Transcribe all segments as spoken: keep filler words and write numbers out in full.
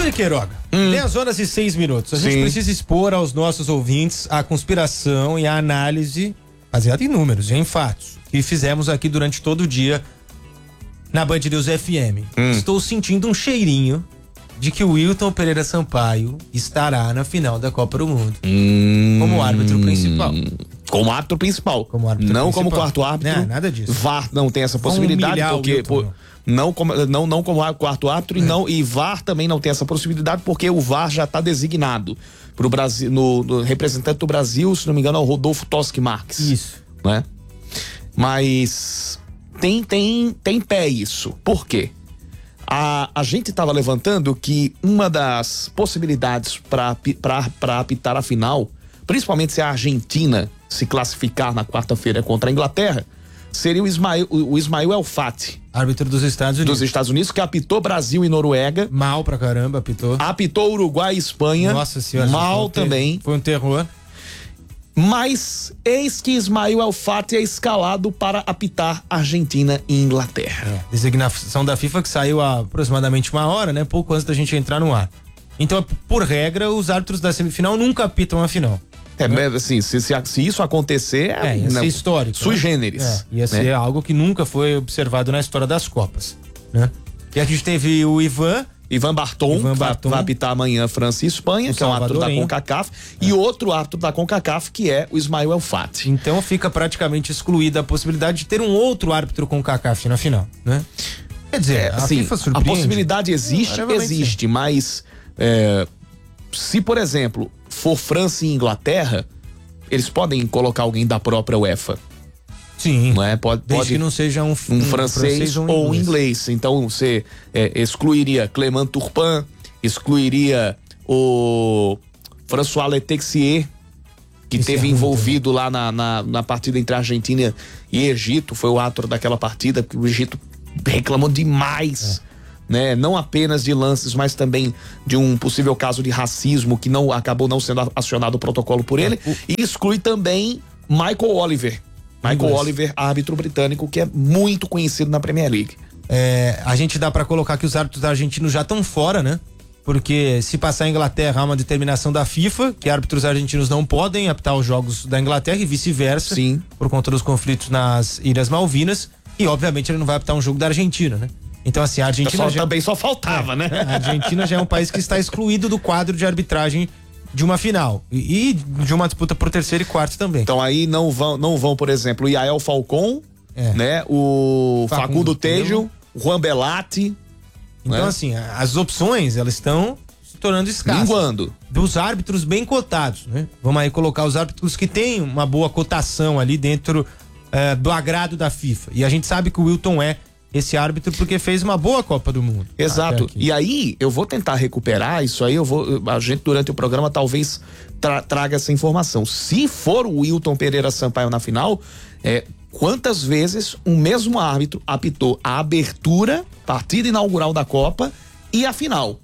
Yuri Queiroga, hum. dez horas e seis minutos. A Sim. gente precisa expor aos nossos ouvintes a conspiração e a análise baseada em números e em fatos que fizemos aqui durante todo o dia na Band News F M. Hum. Estou sentindo um cheirinho de que o Wilton Pereira Sampaio estará na final da Copa do Mundo. Hum. Como árbitro principal. Como árbitro principal. Como árbitro não principal. como quarto árbitro. Não, nada disso. V A R não tem essa possibilidade, porque pô, não como não não como quarto árbitro é. e não e V A R também não tem essa possibilidade, porque o V A R já está designado pro Brasil, no, no representante do Brasil, se não me engano, é o Rodolfo Toschi Marques. Isso. Né? Mas tem tem tem pé isso. Por quê? A, a gente estava levantando que uma das possibilidades para apitar a final, principalmente se a Argentina se classificar na quarta-feira contra a Inglaterra, seria o Ismael, o Ismael El Fati. Árbitro dos Estados Unidos. Dos Estados Unidos, que apitou Brasil e Noruega. Mal pra caramba, apitou. Apitou Uruguai e Espanha. Nossa senhora. Mal também. Foi um terror. Mas eis que Ismael El Fati é escalado para apitar Argentina e Inglaterra. É, designação da FIFA que saiu há aproximadamente uma hora, né? Pouco antes da gente entrar no ar. Então, por regra, os árbitros da semifinal nunca apitam a final. É, né? assim, se, se, se isso acontecer, é, ia né, ser histórico. Sui né? generis. É, ia né? ser algo que nunca foi observado na história das Copas, né? E a gente teve o Ivan... Ivan Barton, Ivan que Barton. vai apitar amanhã França e Espanha, que é um árbitro da CONCACAF, é. e outro árbitro da CONCACAF, que é o Ismael El Fati. Então fica praticamente excluída a possibilidade de ter um outro árbitro CONCACAF na final, né? Quer dizer, é, a assim, FIFA surpreende. A possibilidade existe, é, existe, mas é, se, por exemplo, for França e Inglaterra, eles podem colocar alguém da própria UEFA. Sim, não é? pode, desde pode que não seja um, um, um francês, francês ou um inglês. inglês. Então você é, excluiria Clément Turpin, excluiria o François Letexier, que Esse teve é envolvido lá na, na, na partida entre Argentina e Egito, foi o ator daquela partida, porque o Egito reclamou demais, é. né? Não apenas de lances, mas também de um possível caso de racismo que não acabou não sendo acionado o protocolo por ele, é. e exclui também Michael Oliver. Michael Inglês. Oliver, árbitro britânico, que é muito conhecido na Premier League. É, a gente dá pra colocar que os árbitros argentinos já estão fora, né? Porque se passar a Inglaterra, há uma determinação da FIFA que árbitros argentinos não podem apitar os jogos da Inglaterra e vice-versa. Sim. Por conta dos conflitos nas Ilhas Malvinas. E obviamente ele não vai apitar um jogo da Argentina, né? Então assim, a Argentina só, já... também só faltava, é, né? A Argentina já é um país que está excluído do quadro de arbitragem de uma final e, e de uma disputa por terceiro e quarto também. Então aí não vão, não vão, por exemplo, o Yael Falcon, é. né? O Facundo, Facundo Tejo, o Juan Belatti. Então, né? assim, as opções, elas estão se tornando escassas. Minguando. Dos árbitros bem cotados, né? Vamos aí colocar os árbitros que têm uma boa cotação ali dentro uh, do agrado da FIFA. E a gente sabe que o Wilton é esse árbitro porque fez uma boa Copa do Mundo. Exato. E aí, eu vou tentar recuperar isso aí, eu vou, a gente durante o programa talvez tra traga essa informação. Se for o Wilton Pereira Sampaio na final, é, quantas vezes o mesmo árbitro apitou a abertura, partida inaugural da Copa e a final?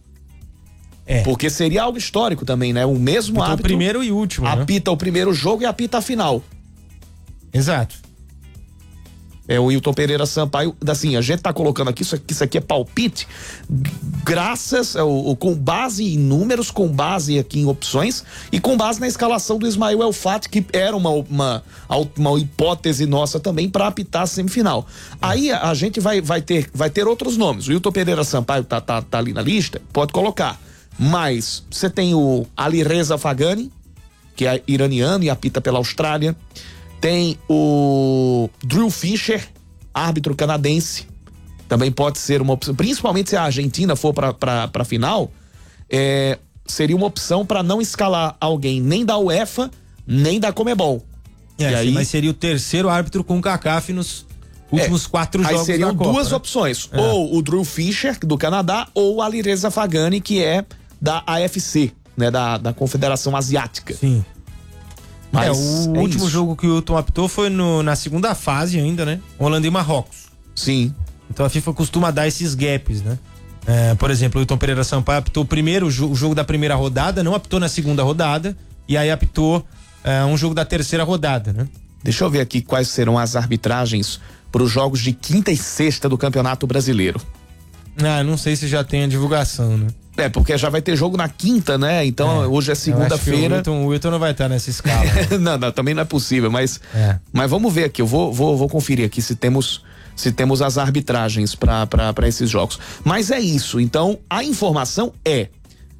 É. Porque seria algo histórico também, né? O mesmo apitou árbitro. O primeiro e último. Apita né? o primeiro jogo e apita a final. Exato. É o Wilton Pereira Sampaio, assim, a gente tá colocando aqui, isso aqui, isso aqui é palpite, graças, ao, com base em números, com base aqui em opções e com base na escalação do Ismael El Fati, que era uma, uma, uma hipótese nossa também para apitar a semifinal. Aí a, a gente vai, vai, ter, vai ter outros nomes, o Wilton Pereira Sampaio tá, tá, tá ali na lista, pode colocar, mas você tem o Alireza Fagani, que é iraniano e apita pela Austrália. Tem o Drew Fisher, árbitro canadense, também pode ser uma opção, principalmente se a Argentina for para para final, é, seria uma opção para não escalar alguém nem da UEFA, nem da Conmebol. É, e aí, mas seria o terceiro árbitro com CONCACAF nos últimos é, quatro jogos da Copa. Aí seriam duas né? opções, é. ou o Drew Fisher, do Canadá, ou o Alireza Fagani, que é da A F C, né, da, da Confederação Asiática. Sim. Mas é, o é último isso. jogo que o Wilton apitou foi no, na segunda fase ainda, né? Holanda e Marrocos. Sim. Então a FIFA costuma dar esses gaps, né? É, por exemplo, o Wilton Pereira Sampaio apitou o primeiro o jogo da primeira rodada, não apitou na segunda rodada, e aí apitou é, um jogo da terceira rodada, né? Deixa eu ver aqui quais serão as arbitragens para os jogos de quinta e sexta do Campeonato Brasileiro. Ah, não sei se já tem a divulgação, né? É, porque já vai ter jogo na quinta, né? Então, é, hoje é segunda-feira. O Wilton, o Wilton não vai estar nessa escala. Né? não, não, também não é possível, mas, é. mas vamos ver aqui. Eu vou, vou, vou conferir aqui se temos, se temos as arbitragens para esses jogos. Mas é isso. Então, a informação é: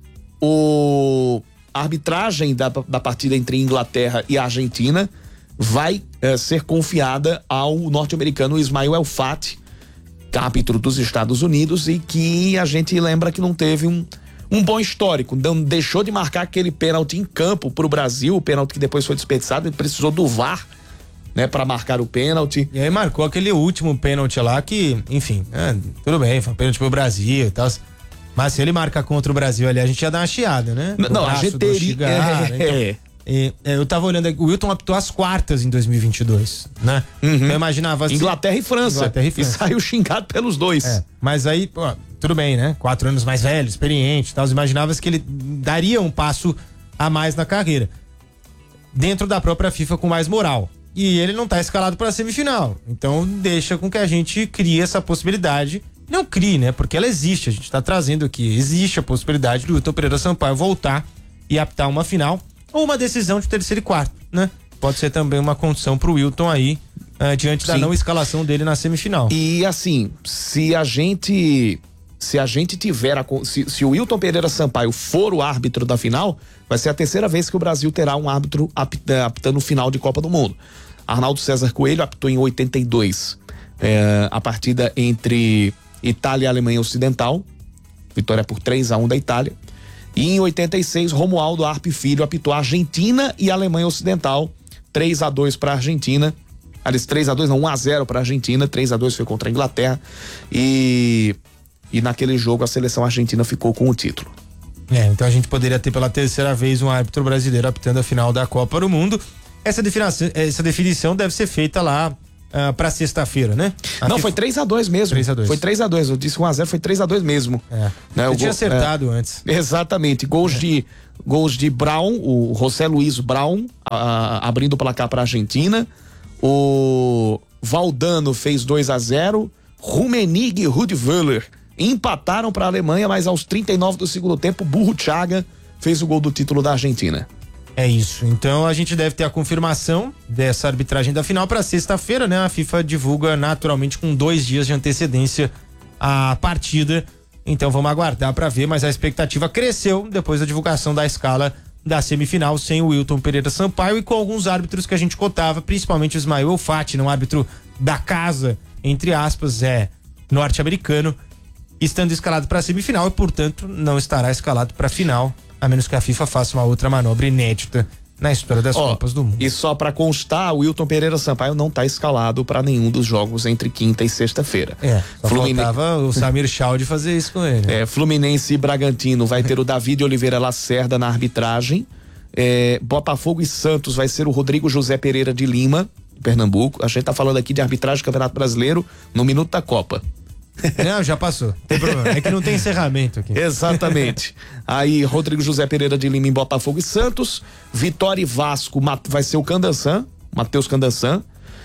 o, a arbitragem da, da partida entre Inglaterra e Argentina vai é, ser confiada ao norte-americano Ismail El Fati, árbitro dos Estados Unidos, e que a gente lembra que não teve um, um bom histórico, não deixou de marcar aquele pênalti em campo pro Brasil, o pênalti que depois foi desperdiçado, ele precisou do V A R, né, para marcar o pênalti. E aí marcou aquele último pênalti lá que, enfim, é, tudo bem, foi um pênalti pro Brasil e tal, mas se ele marca contra o Brasil ali, a gente ia dar uma chiada, né? Não, não a gente teria... Chigar, é, né? Então, é. E, eu tava olhando aqui, o Wilton apitou as quartas em dois mil e vinte e dois, né? Uhum. Eu imaginava assim, Inglaterra e França. Inglaterra e França. E saiu xingado pelos dois. É, mas aí, pô, tudo bem, né? Quatro anos mais velho, experiente e tal. Imaginava-se que ele daria um passo a mais na carreira. Dentro da própria FIFA com mais moral. E ele não tá escalado pra semifinal. Então deixa com que a gente crie essa possibilidade. Não crie, né? Porque ela existe. A gente tá trazendo aqui. Existe a possibilidade do Wilton Pereira Sampaio voltar e apitar uma final. Ou uma decisão de terceiro e quarto, né? Pode ser também uma condição pro Wilton aí, uh, diante da Sim. não escalação dele na semifinal. E assim, se a gente se a gente tiver a, se, se o Wilton Pereira Sampaio for o árbitro da final, vai ser a terceira vez que o Brasil terá um árbitro apitando, apitando final de Copa do Mundo. Arnaldo César Coelho apitou em oitenta e dois, é, a partida entre Itália e Alemanha Ocidental, vitória por três a um da Itália. E em oitenta e seis, Romualdo Arpe Filho apitou Argentina e Alemanha Ocidental, três a dois para a Argentina. Aliás, três a dois, não, um a zero para a Argentina, três a dois foi contra a Inglaterra. E, e naquele jogo a seleção argentina ficou com o título. É, então a gente poderia ter pela terceira vez um árbitro brasileiro apitando a final da Copa do Mundo. Essa definição, essa definição deve ser feita lá Uh, pra sexta-feira, né? A Não, FIFA... foi três a dois mesmo. três a dois. Foi três a dois. Eu disse um a zero, foi três a dois mesmo. É. Né? Eu o tinha gol, acertado é, antes. Exatamente. Gols, é. de, gols de Brown, o José Luiz Brown, a, abrindo o placar pra Argentina. O Valdano fez dois a zero. Rummenigge e Rudwöller empataram pra Alemanha, mas aos trinta e nove do segundo tempo, Burro Chaga fez o gol do título da Argentina. É isso. Então a gente deve ter a confirmação dessa arbitragem da final para sexta-feira, né? A FIFA divulga naturalmente com dois dias de antecedência a partida. Então vamos aguardar para ver, mas a expectativa cresceu depois da divulgação da escala da semifinal sem o Wilton Pereira Sampaio e com alguns árbitros que a gente cotava, principalmente o Ismail El Fati, um árbitro da casa, entre aspas, é norte-americano, estando escalado para a semifinal e, portanto, não estará escalado para a final, a menos que a FIFA faça uma outra manobra inédita na história das Ó, Copas do Mundo. E só pra constar, o Wilton Pereira Sampaio não tá escalado pra nenhum dos jogos entre quinta e sexta-feira. É, só Flumin... faltava o Samir Chaldi fazer isso com ele. É, Fluminense e Bragantino vai ter o David Oliveira Lacerda na arbitragem. É, Botafogo e Santos vai ser o Rodrigo José Pereira de Lima, Pernambuco. A gente tá falando aqui de arbitragem do Campeonato Brasileiro no minuto da Copa. Não, já passou. Tem problema. É que não tem encerramento aqui. Exatamente. Aí, Rodrigo José Pereira de Lima em Botafogo e Santos. Vitória e Vasco vai ser o Candançan, Matheus Candançan.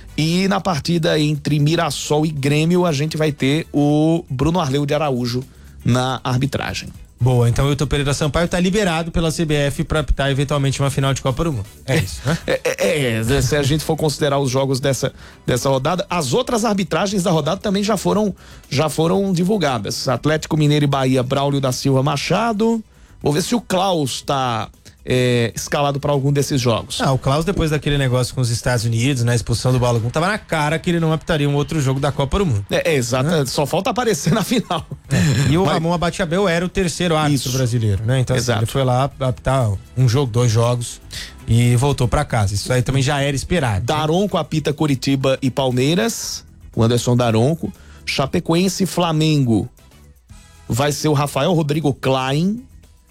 E na partida entre Mirassol e Grêmio, a gente vai ter o Bruno Arleu de Araújo na arbitragem. Boa, então o Wilton Pereira Sampaio tá liberado pela C B F para apitar eventualmente uma final de Copa do Mundo. É isso, né? É, é, é, se a gente for considerar os jogos dessa, dessa rodada, as outras arbitragens da rodada também já foram, já foram divulgadas. Atlético Mineiro e Bahia, Braulio da Silva Machado. Vou ver se o Klaus tá é, escalado para algum desses jogos. Ah, o Klaus, depois daquele negócio com os Estados Unidos, na expulsão do Balogun, tava na cara que ele não apitaria um outro jogo da Copa do Mundo. É, é exato, né? Só falta aparecer na final. É. E o Mas... Ramon Abate-Abel era o terceiro árbitro Isso. brasileiro, né? Então assim, ele foi lá apitar um jogo, dois jogos e voltou para casa. Isso aí também já era esperado. Daronco apita Curitiba e Palmeiras, o Anderson Daronco. Chapecoense e Flamengo vai ser o Rafael Rodrigo Klein.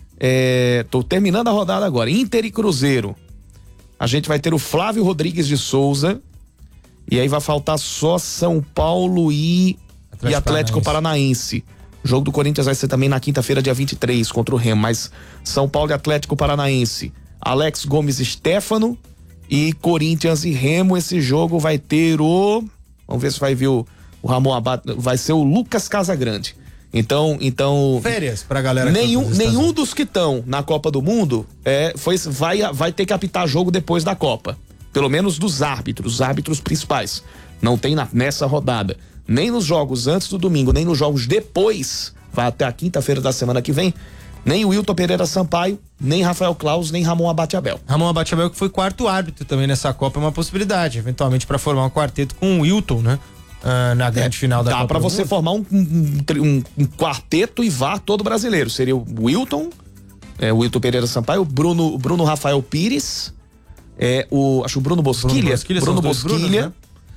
É, tô terminando a rodada agora. Inter e Cruzeiro. A gente vai ter o Flávio Rodrigues de Souza. E aí vai faltar só São Paulo e Atlético, e Atlético Paranaense. O jogo do Corinthians vai ser também na quinta-feira, dia vinte e três, contra o Remo. Mas São Paulo e Atlético Paranaense. Alex Gomes e Stefano. E Corinthians e Remo. Esse jogo vai ter o... Vamos ver se vai ver o, o Ramon Abate. Vai ser o Lucas Casagrande, Então, então férias pra galera. Nenhum, nenhum dos que estão na Copa do Mundo é, foi, vai, vai ter que apitar jogo depois da Copa. Pelo menos dos árbitros, os árbitros principais. Não tem na, nessa rodada. Nem nos jogos antes do domingo, nem nos jogos depois, vai até a quinta-feira da semana que vem, nem o Wilton Pereira Sampaio, nem Rafael Claus, nem Ramon Abate Abel. Ramon Abate Abel, que foi quarto árbitro também nessa Copa, é uma possibilidade, eventualmente para formar um quarteto com o Wilton, né? Uh, na grande é, final da dá Copa. Dá pra você mundo. formar um, um, um, um quarteto e vá todo brasileiro. Seria o Wilton, é, o Wilton Pereira Sampaio, o Bruno, Bruno Rafael Pires, é, o, acho o Bruno Bosquilha, Bruno Bosquilha, Bruno Bosquilha Brunos, né?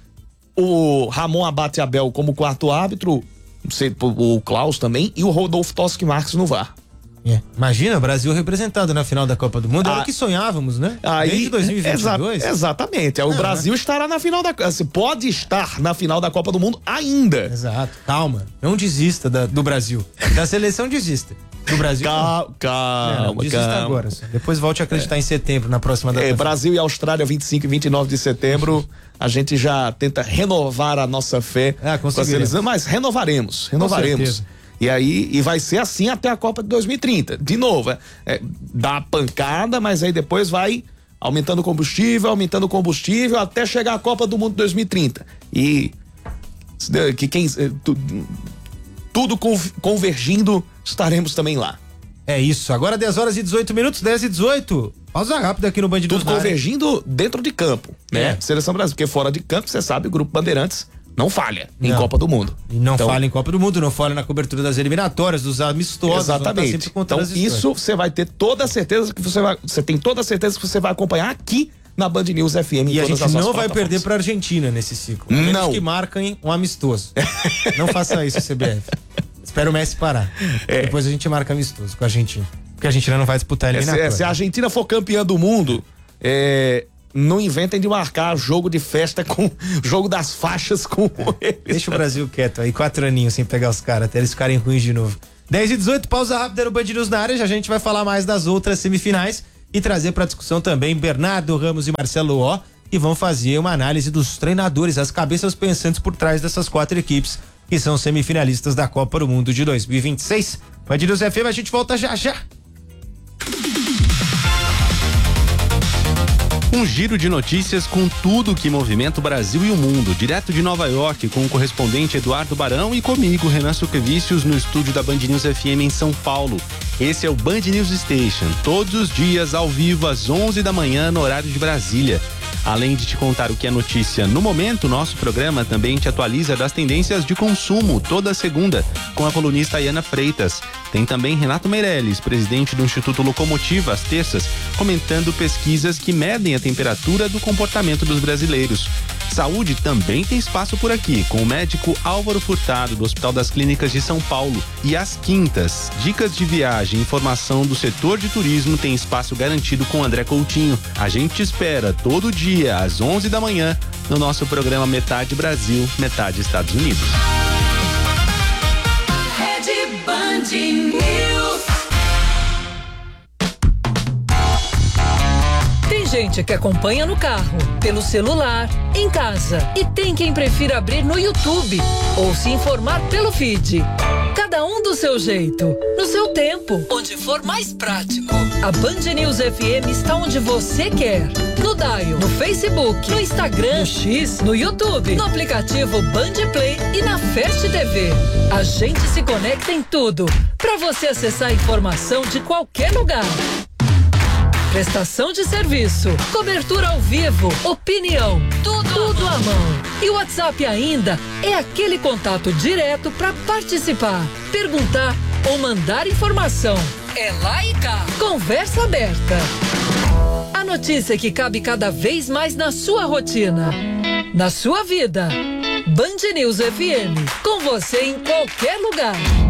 O Ramon Abate Abel como quarto árbitro, o Klaus também, e o Rodolfo Toschi Marques no V A R. É. Imagina, o Brasil representado na final da Copa do Mundo, ah, era o que sonhávamos, né? Aí, desde dois mil e vinte e dois. Exa exatamente, o ah, Brasil né? estará na final da pode estar na final da Copa do Mundo ainda. Exato, calma, não desista da, do Brasil, da seleção desista. Do Brasil. Calma, calma, não, não, desista calma. agora. Depois volte a acreditar é. em setembro, na próxima data. É, Brasil e Austrália, vinte e cinco e vinte e nove de setembro. A gente já tenta renovar a nossa fé ah, com a seleção, mas renovaremos, renovaremos. E aí, e vai ser assim até a Copa de dois mil e trinta. De novo, é, é, dá pancada, mas aí depois vai aumentando o combustível, aumentando o combustível, até chegar a Copa do Mundo de dois mil e trinta. E que quem tu, tudo convergindo, estaremos também lá. É isso. Agora dez horas e dezoito minutos, dez e dezoito. Pausa rápida aqui no Band News. Tudo convergindo dentro de campo, né? É. Seleção brasileira, porque fora de campo, você sabe, o Grupo Bandeirantes não falha não. em Copa do Mundo. E não então, falha em Copa do Mundo, não falha na cobertura das eliminatórias, dos amistosos. Exatamente. Então isso você vai ter toda a certeza que você vai, você tem toda a certeza que você vai acompanhar aqui na Band News F M. E a gente não vai perder pra Argentina nesse ciclo. Não. Que marquem um amistoso. Não faça isso, C B F. Espera o Messi parar. É. Depois a gente marca amistoso com a Argentina. Porque a Argentina não vai disputar a eliminatória. É, se, se a Argentina for campeã do mundo, é... não inventem de marcar jogo de festa com jogo das faixas com eles. Deixa o Brasil quieto aí, quatro aninhos sem pegar os caras, até eles ficarem ruins de novo. dez e dezoito, pausa rápida no Band News na área, já a gente vai falar mais das outras semifinais e trazer pra discussão também Bernardo Ramos e Marcelo Ó, que vão fazer uma análise dos treinadores, as cabeças pensantes por trás dessas quatro equipes que são semifinalistas da Copa do Mundo de dois mil e vinte e seis. Band News F M, a gente volta já já. Um giro de notícias com tudo que movimenta o Brasil e o mundo, direto de Nova York, com o correspondente Eduardo Barão e comigo, Renan Suquevicius, no estúdio da Band News F M em São Paulo. Esse é o Band News Station, todos os dias ao vivo às onze da manhã no horário de Brasília. Além de te contar o que é notícia no momento, nosso programa também te atualiza das tendências de consumo toda segunda, com a colunista Ayana Freitas. Tem também Renato Meirelles, presidente do Instituto Locomotiva, às terças, comentando pesquisas que medem a temperatura do comportamento dos brasileiros. Saúde também tem espaço por aqui, com o médico Álvaro Furtado, do Hospital das Clínicas de São Paulo. E às quintas, dicas de viagem e informação do setor de turismo tem espaço garantido com André Coutinho. A gente te espera todo dia, às onze da manhã, no nosso programa Metade Brasil, Metade Estados Unidos. Rede Band News. Tem gente que acompanha no carro, pelo celular, em casa. E tem quem prefira abrir no YouTube ou se informar pelo feed. Cada um do seu jeito, no seu tempo, onde for mais prático. A Band News F M está onde você quer. No Dial, no Facebook, no Instagram, no X, no YouTube, no aplicativo Band Play e na Fast T V. A gente se conecta em tudo, para você acessar a informação de qualquer lugar. Prestação de serviço, cobertura ao vivo, opinião, tudo, tudo à mão. E o WhatsApp ainda é aquele contato direto para participar, perguntar ou mandar informação. É lá e cá. Conversa aberta. A notícia que cabe cada vez mais na sua rotina, na sua vida. Band News F M, com você em qualquer lugar.